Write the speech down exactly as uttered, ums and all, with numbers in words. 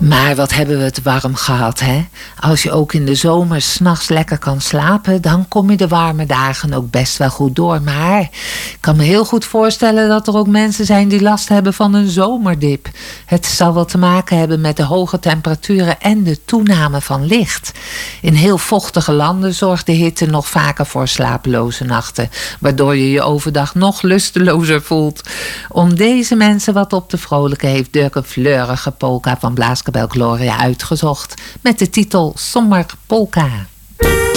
Maar wat hebben we het warm gehad, hè? Als je ook in de zomer 's nachts lekker kan slapen, dan kom je de warme dagen ook best wel goed door. Maar ik kan me heel goed voorstellen dat er ook mensen zijn die last hebben van een zomerdip. Het zal wel te maken hebben met de hoge temperaturen en de toename van licht. In heel vochtige landen zorgt de hitte nog vaker voor slapeloze nachten, waardoor je je overdag nog lustelozer voelt. Om deze mensen wat op te vrolijken heeft Dirk een fleurige polka van Blaaskapel Gloria uitgezocht met de titel Sommerpolka.